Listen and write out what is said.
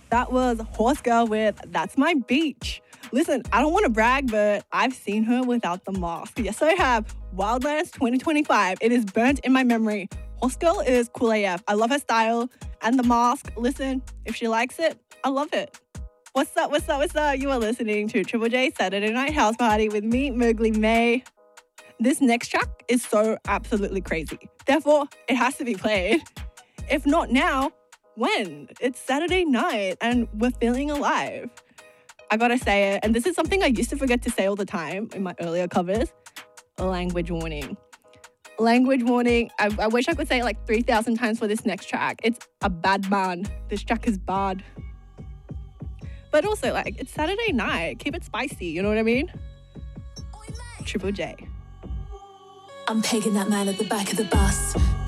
That was Horse Girl with That's My Beach. Listen, I don't want to brag, but I've seen her without the mask. Yes, I have. Wildlands 2025. It is burnt in my memory. Horse Girl is cool AF. I love her style. And the mask, listen, if she likes it, I love it. What's up, what's up, what's up? You are listening to Triple J Saturday Night House Party with me, Mowgli May. This next track is so absolutely crazy. Therefore, it has to be played. If not now, when? It's Saturday night and we're feeling alive. I gotta say it, and this is something I used to forget to say all the time in my earlier covers. Language warning. Language warning. I wish I could say it like 3,000 times for this next track. It's a bad man. This track is bad. But also, like, it's Saturday night. Keep it spicy, you know what I mean? Triple J. I'm pegging that man at the back of the bus.